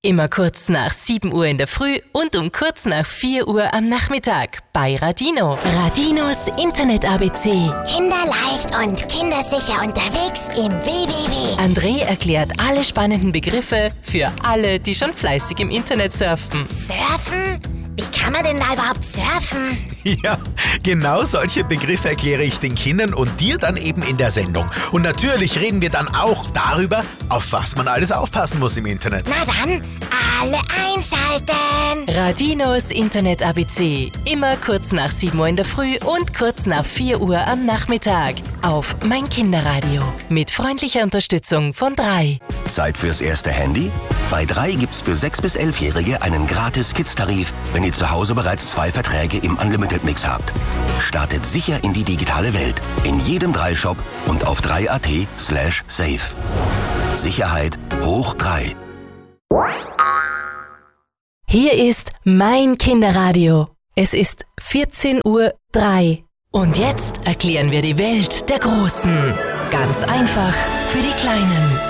immer kurz nach 7 Uhr in der Früh und um kurz nach 4 Uhr am Nachmittag bei Radino. Radinos Internet-ABC. Kinderleicht und kindersicher unterwegs im WWW. André erklärt alle spannenden Begriffe für alle, die schon fleißig im Internet surfen. Surfen? Wie kann man denn da überhaupt surfen? Ja, genau solche Begriffe erkläre ich den Kindern und dir dann eben in der Sendung. Und natürlich reden wir dann auch darüber, auf was man alles aufpassen muss im Internet. Na dann, alle einschalten! Radinos Internet-ABC. Immer kurz nach 7 Uhr in der Früh und kurz nach 4 Uhr am Nachmittag. Auf Mein Kinderradio. Mit freundlicher Unterstützung von 3. Zeit fürs erste Handy? Bei 3 gibt's für 6- bis 11-Jährige einen gratis Kids-Tarif, wenn ihr zu Hause bereits 2 Verträge im Unlimited-Mix habt. Startet sicher in die digitale Welt. In jedem 3-Shop und auf 3.at/safe. Sicherheit hoch 3. Hier ist Mein Kinderradio. Es ist 14:03 Uhr. Und jetzt erklären wir die Welt der Großen. Ganz einfach für die Kleinen.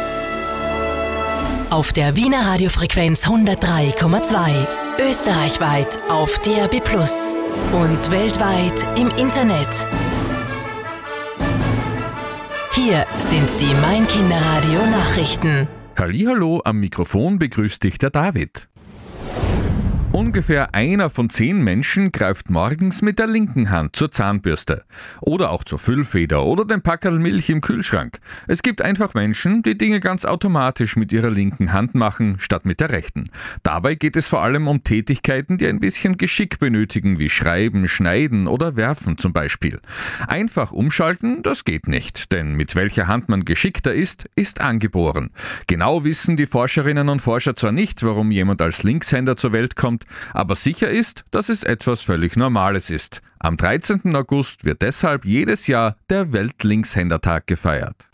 Auf der Wiener Radiofrequenz 103,2. Österreichweit auf DAB+ und weltweit im Internet. Hier sind die Mein Kinderradio Nachrichten. Hallihallo, am Mikrofon begrüßt dich der David. Ungefähr 1 von 10 Menschen greift morgens mit der linken Hand zur Zahnbürste oder auch zur Füllfeder oder dem Packerl Milch im Kühlschrank. Es gibt einfach Menschen, die Dinge ganz automatisch mit ihrer linken Hand machen, statt mit der rechten. Dabei geht es vor allem um Tätigkeiten, die ein bisschen Geschick benötigen, wie Schreiben, Schneiden oder Werfen zum Beispiel. Einfach umschalten, das geht nicht, denn mit welcher Hand man geschickter ist, ist angeboren. Genau wissen die Forscherinnen und Forscher zwar nicht, warum jemand als Linkshänder zur Welt kommt, aber sicher ist, dass es etwas völlig Normales ist. Am 13. August wird deshalb jedes Jahr der Weltlinkshändertag gefeiert.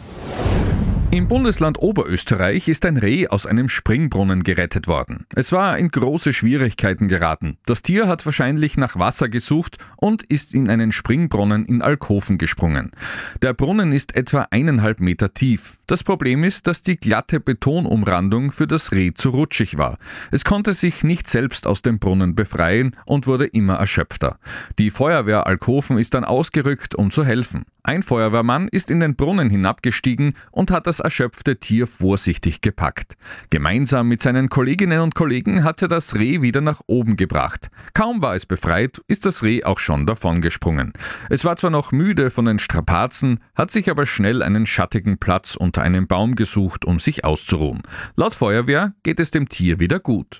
Im Bundesland Oberösterreich ist ein Reh aus einem Springbrunnen gerettet worden. Es war in große Schwierigkeiten geraten. Das Tier hat wahrscheinlich nach Wasser gesucht und ist in einen Springbrunnen in Alkoven gesprungen. Der Brunnen ist etwa 1,5 Meter tief. Das Problem ist, dass die glatte Betonumrandung für das Reh zu rutschig war. Es konnte sich nicht selbst aus dem Brunnen befreien und wurde immer erschöpfter. Die Feuerwehr Alkoven ist dann ausgerückt, um zu helfen. Ein Feuerwehrmann ist in den Brunnen hinabgestiegen und hat das erschöpfte Tier vorsichtig gepackt. Gemeinsam mit seinen Kolleginnen und Kollegen hat er das Reh wieder nach oben gebracht. Kaum war es befreit, ist das Reh auch schon davongesprungen. Es war zwar noch müde von den Strapazen, hat sich aber schnell einen schattigen Platz unter einem Baum gesucht, um sich auszuruhen. Laut Feuerwehr geht es dem Tier wieder gut.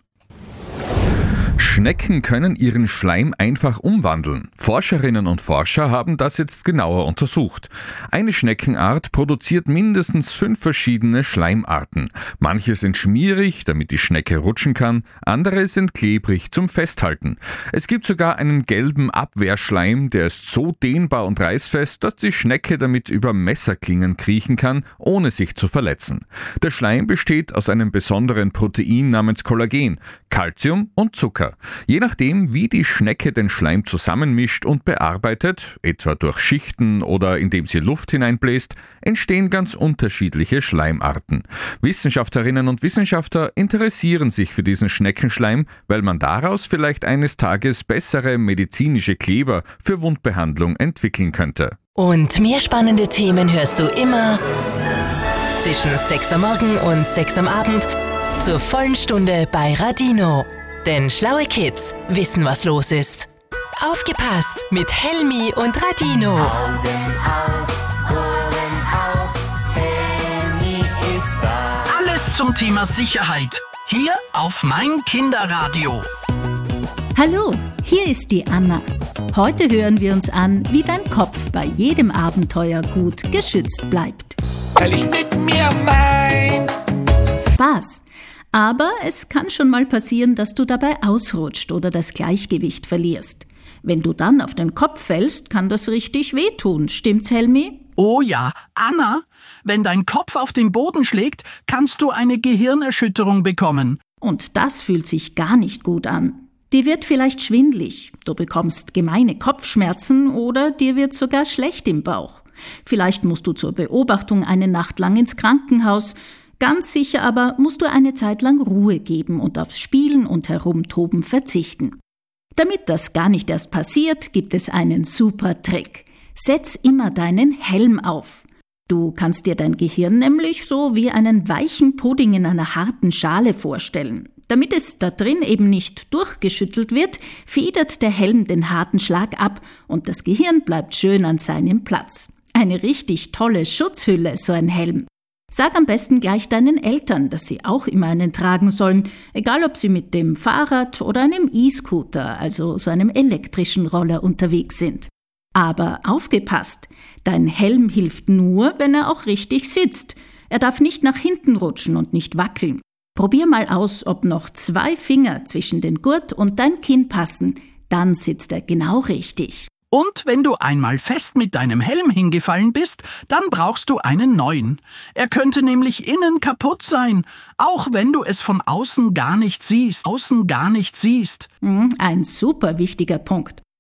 Schnecken können ihren Schleim einfach umwandeln. Forscherinnen und Forscher haben das jetzt genauer untersucht. Eine Schneckenart produziert mindestens 5 verschiedene Schleimarten. Manche sind schmierig, damit die Schnecke rutschen kann, andere sind klebrig zum Festhalten. Es gibt sogar einen gelben Abwehrschleim, der ist so dehnbar und reißfest, dass die Schnecke damit über Messerklingen kriechen kann, ohne sich zu verletzen. Der Schleim besteht aus einem besonderen Protein namens Kollagen, Calcium und Zucker. Je nachdem, wie die Schnecke den Schleim zusammenmischt und bearbeitet, etwa durch Schichten oder indem sie Luft hineinbläst, entstehen ganz unterschiedliche Schleimarten. Wissenschaftlerinnen und Wissenschaftler interessieren sich für diesen Schneckenschleim, weil man daraus vielleicht eines Tages bessere medizinische Kleber für Wundbehandlung entwickeln könnte. Und mehr spannende Themen hörst du immer zwischen 6 am Morgen und 6 am Abend zur vollen Stunde bei Radino. Denn schlaue Kids wissen, was los ist. Aufgepasst mit Helmi und Radino. Augen auf, Ohren auf, Helmi ist da. Alles zum Thema Sicherheit. Hier auf Mein Kinderradio. Hallo, hier ist die Anna. Heute hören wir uns an, wie dein Kopf bei jedem Abenteuer gut geschützt bleibt. Weil ich mit mir mein. Spaß. Aber es kann schon mal passieren, dass du dabei ausrutscht oder das Gleichgewicht verlierst. Wenn du dann auf den Kopf fällst, kann das richtig wehtun. Stimmt's, Helmi? Oh ja, Anna, wenn dein Kopf auf den Boden schlägt, kannst du eine Gehirnerschütterung bekommen. Und das fühlt sich gar nicht gut an. Dir wird vielleicht schwindlig, du bekommst gemeine Kopfschmerzen oder dir wird sogar schlecht im Bauch. Vielleicht musst du zur Beobachtung eine Nacht lang ins Krankenhaus. Ganz sicher aber musst du eine Zeit lang Ruhe geben und aufs Spielen und Herumtoben verzichten. Damit das gar nicht erst passiert, gibt es einen super Trick. Setz immer deinen Helm auf. Du kannst dir dein Gehirn nämlich so wie einen weichen Pudding in einer harten Schale vorstellen. Damit es da drin eben nicht durchgeschüttelt wird, federt der Helm den harten Schlag ab und das Gehirn bleibt schön an seinem Platz. Eine richtig tolle Schutzhülle, so ein Helm. Sag am besten gleich deinen Eltern, dass sie auch immer einen tragen sollen, egal ob sie mit dem Fahrrad oder einem E-Scooter, also so einem elektrischen Roller unterwegs sind. Aber aufgepasst, dein Helm hilft nur, wenn er auch richtig sitzt. Er darf nicht nach hinten rutschen und nicht wackeln. Probier mal aus, ob noch 2 Finger zwischen den Gurt und dein Kinn passen, dann sitzt er genau richtig. Und wenn du einmal fest mit deinem Helm hingefallen bist, dann brauchst du einen neuen. Er könnte nämlich innen kaputt sein, auch wenn du es von außen gar nicht siehst. Ein super wichtiger Punkt.